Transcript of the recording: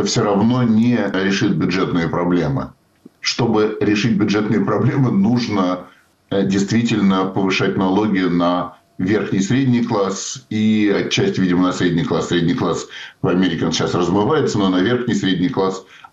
все равно не решит бюджетные проблемы. Чтобы решить бюджетные проблемы, нужно действительно повышать налоги на верхний и средний класс и отчасти, видимо, на средний класс. Средний класс в Америке он сейчас размывается, но на верхний и средний класс